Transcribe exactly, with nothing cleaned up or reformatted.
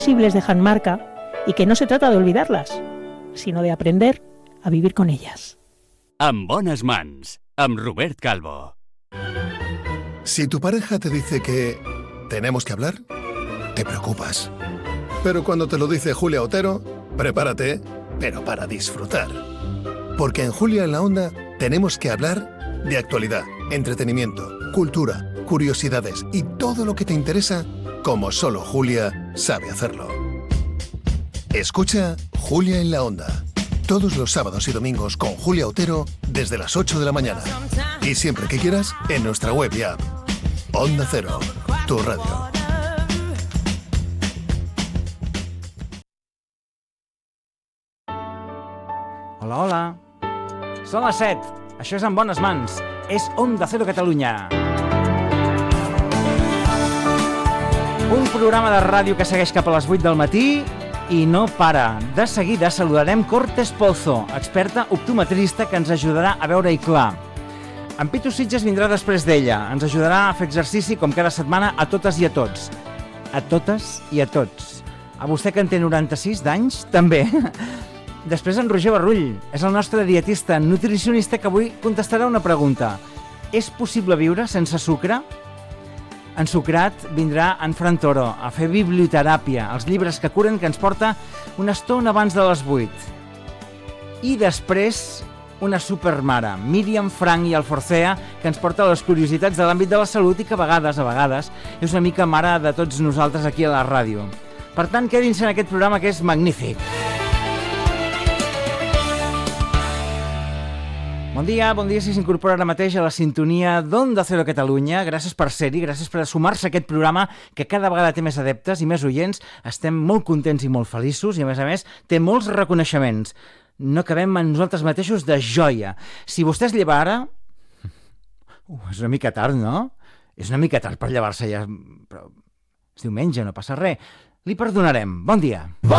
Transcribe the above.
Posibles dejan marca y que no se trata de olvidarlas, sino de aprender a vivir con ellas. En bones mans, amb Robert Calvo. Si tu pareja te dice que tenemos que hablar, te preocupas. Pero cuando te lo dice Julia Otero, prepárate, pero para disfrutar. Porque en Julia en la Onda tenemos que hablar de actualidad, entretenimiento, cultura, curiosidades y todo lo que te interesa, como solo Julia sabe hacerlo. Escucha Julia en la Onda, todos los sábados y domingos con Julia Otero desde las ocho de la mañana. Y siempre que quieras, en nuestra web y app. Onda Cero, tu radio. Hola, hola. Són les set. Això és En bones mans. És Onda Cero Catalunya. Un programa de ràdio que segueix cap a les vuit del matí i no para. De seguida saludarem Cortes Pozo, experta optometrista que ens ajudarà a veure-hi clar. En Pitu Sitges vindrà després d'ella. Ens ajudarà a fer exercici com cada setmana a totes i a tots. A totes i a tots. A vostè que en té noranta-sis d'anys, també. Després en Roger Barrull. És el nostre dietista nutricionista que avui contestarà una pregunta. És possible viure sense sucre? Ensucrat vindrà en Fran Toro a fer biblioteràpia, els llibres que curen, que ens porta una estona abans de les vuit. I després una supermare, Míriam Frank i Alforcea, que ens porta les curiositats de l'àmbit de la salut i que a vegades, a vegades, és una mica mare de tots nosaltres aquí a la ràdio. Per tant, quedin-se en aquest programa que és magnífic. Bon dia, bon dia si s'incorpora ara mateix a la sintonia d'Onda Cero Catalunya. Gràcies per ser-hi, gràcies per sumar-se a aquest programa que cada vegada té més adeptes i més oients. Estem molt contents i molt feliços i, a més a més, té molts reconeixements. No acabem en nosaltres mateixos de joia. Si vostè es lleva ara... Uh, és una mica tard, no? És una mica tard per llevar-se ja, però és diumenge, no passa res. Li perdonarem. Bon dia. Bon